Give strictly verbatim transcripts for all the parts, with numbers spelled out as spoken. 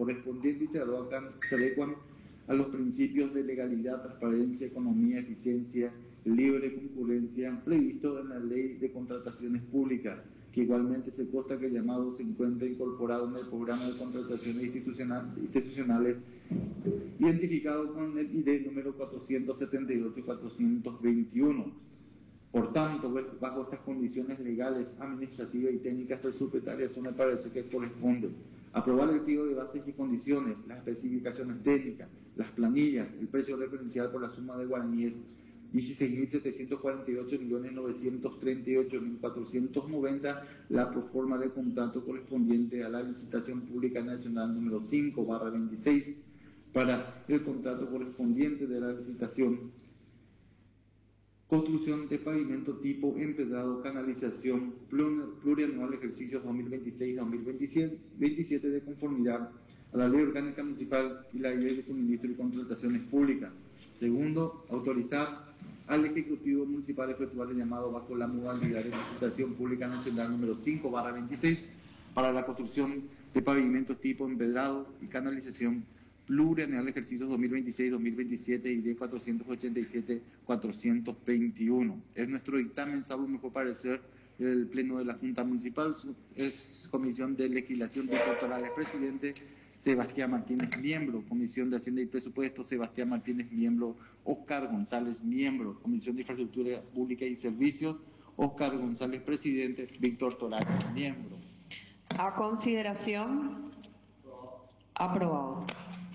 correspondiente y se adecuan, se adecuan a los principios de legalidad, transparencia, economía, eficiencia, libre concurrencia previsto en la Ley de Contrataciones Públicas, que igualmente se consta que el llamado se encuentra incorporado en el programa de contrataciones institucional, institucionales identificado con el I D número cuatrocientos setenta y ocho y cuatrocientos veintiuno. Por tanto, bajo estas condiciones legales, administrativas y técnicas presupuestarias, eso me parece que corresponde aprobar el pliego de bases y condiciones, las especificaciones técnicas, las planillas, el precio referencial por la suma de guaraníes dieciséis mil setecientos cuarenta y ocho millones novecientos treinta y ocho mil cuatrocientos noventa, la proforma de contrato correspondiente a la licitación pública nacional número cinco barra veintiséis para el contrato correspondiente de la licitación construcción de pavimento tipo empedrado, canalización plurianual ejercicios dos mil veintiséis a dos mil veintisiete de conformidad a la Ley Orgánica Municipal y la Ley de Suministro y Contrataciones Públicas. Segundo, autorizar al Ejecutivo Municipal efectuar el llamado bajo la modalidad de licitación pública nacional número cinco barra veintiséis para la construcción de pavimentos tipo empedrado y canalización plurianual ejercicios dos mil veintiséis a dos mil veintisiete y de cuatrocientos ochenta y siete a cuatrocientos veintiuno. Es nuestro dictamen, salvo mejor parecer, el Pleno de la Junta Municipal, es Comisión de Legislación Electoral, presidente Sebastián Martínez, miembro, Comisión de Hacienda y Presupuesto, Sebastián Martínez, miembro, Oscar González, miembro, Comisión de Infraestructura Pública y Servicios, Oscar González, presidente, Víctor Toral, miembro. A consideración, aprobado.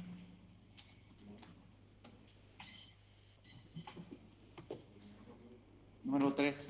Número tres.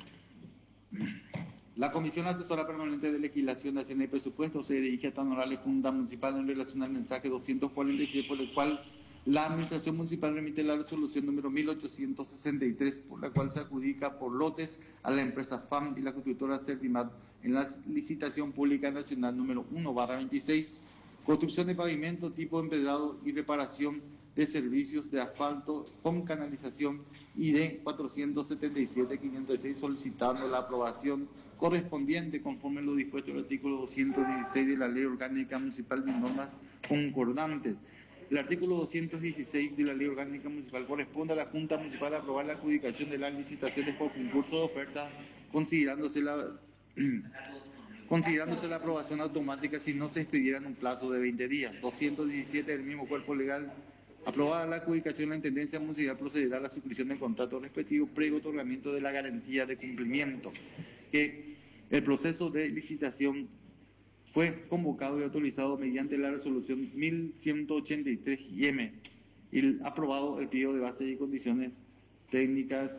La Comisión Asesora Permanente de Legislación de Hacienda y Presupuesto se dirige a tan honorable Junta Municipal en relación al mensaje doscientos cuarenta y siete, por el cual la Administración Municipal remite la resolución número mil ochocientos sesenta y tres, por la cual se adjudica por lotes a la empresa F A M y la constructora Servimat en la licitación pública nacional número uno barra veintiséis, construcción de pavimento tipo empedrado y reparación de servicios de asfalto con canalización I D cuatrocientos setenta y siete guion quinientos seis, solicitando la aprobación correspondiente conforme lo dispuesto en el artículo doscientos dieciséis de la Ley Orgánica Municipal de normas concordantes. El artículo doscientos dieciséis de la Ley Orgánica Municipal corresponde a la Junta Municipal aprobar la adjudicación de las licitaciones por concurso de oferta, considerándose la, considerándose la aprobación automática si no se expidiera en un plazo de veinte días. doscientos diecisiete del mismo cuerpo legal. Aprobada la adjudicación, la Intendencia Municipal procederá a la suscripción del contrato respectivo previo otorgamiento de la garantía de cumplimiento. Que el proceso de licitación fue convocado y autorizado mediante la resolución mil ciento ochenta y tres I M y aprobado el pliego de bases y condiciones técnicas.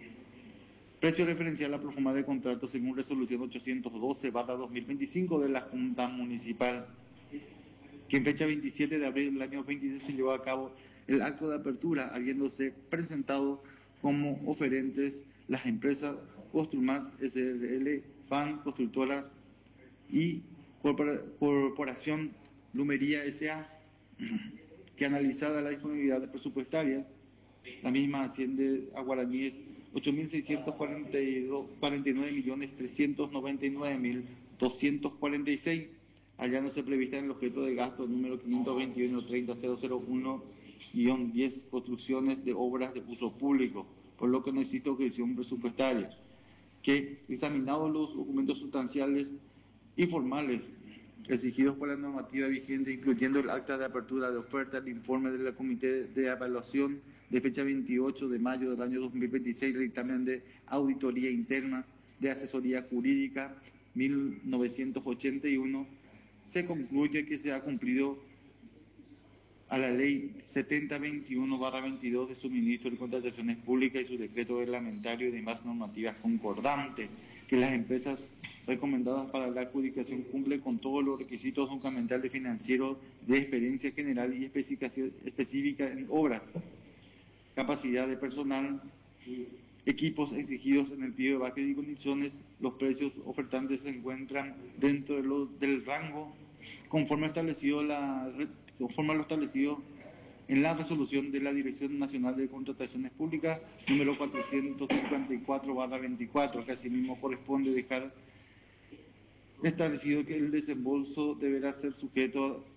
Precio referencial a proforma de contrato según resolución ochocientos doce barra dos mil veinticinco de la Junta Municipal, que en fecha veintisiete de abril del año veintiséis se llevó a cabo el acto de apertura, habiéndose presentado como oferentes las empresas Construmat S R L, F A M, Constructora y Corporación Lumería S A, que analizada la disponibilidad presupuestaria, la misma asciende a guaraníes ocho mil seiscientos cuarenta y nueve millones trescientos noventa y nueve mil doscientos cuarenta y seis, hallándose prevista en el objeto de gasto número quinientos veintiuno treinta mil uno guion diez, construcciones de obras de uso público, por lo que necesita objeción presupuestaria. Que, examinados los documentos sustanciales y formales exigidos por la normativa vigente, incluyendo el acta de apertura de oferta, el informe del Comité de Evaluación de fecha veintiocho de mayo del año dos mil veintiséis, el dictamen de auditoría interna de asesoría jurídica mil novecientos ochenta y uno, se concluye que se ha cumplido a la Ley setenta veintiuno barra veintidós de suministro y contrataciones públicas y su decreto reglamentario y demás normativas concordantes, que las empresas recomendadas para la adjudicación cumplen con todos los requisitos documentales financieros de experiencia general y específica en obras, capacidad de personal, equipos exigidos en el pliego de bases y condiciones. Los precios ofertantes se encuentran dentro de lo, del rango conforme establecido la conforme a lo establecido en la resolución de la Dirección Nacional de Contrataciones Públicas número cuatrocientos cincuenta y cuatro barra veinticuatro, que asimismo corresponde dejar establecido que el desembolso deberá ser sujeto